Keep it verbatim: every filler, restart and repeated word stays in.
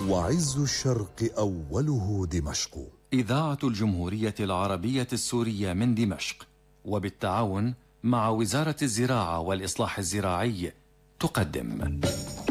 وعز الشرق أوله دمشق. إذاعة الجمهورية العربية السورية من دمشق وبالتعاون مع وزارة الزراعة والإصلاح الزراعي تقدم